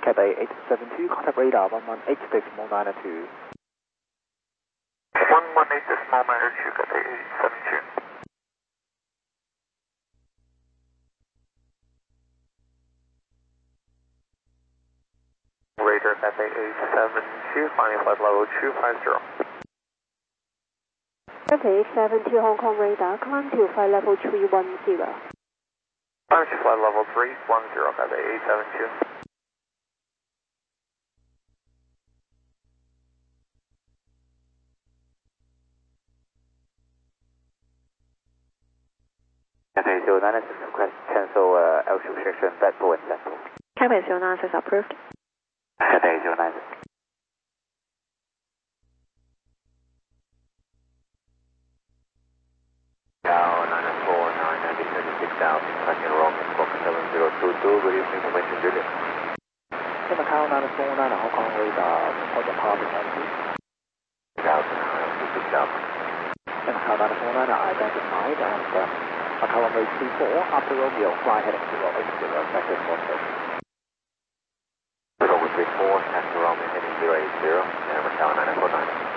Cathay 872, contact radar 118 decimal 902. 118 decimal 902, Cathay 872. Radar Cathay 872, flying flight level 250. Cathay 872 Hong Kong radar, climb to flight level 310. Climb to flight level 310, Cathay 872. Cathay 096 request cancel altitude restriction, Blackpool and Blackpool. Cathay 096 approved. Cathay 096. Now 949, 36,000, second Roman, Fokker 7022, good evening, information Juliet. Macau 949, Hong Kong radar, report departure entry. 6,000. Macau 949, identified and Macau runway 34, after Romeo, fly heading 080, second for station. Over 34, taxi Roman heading 080, and Macau 949.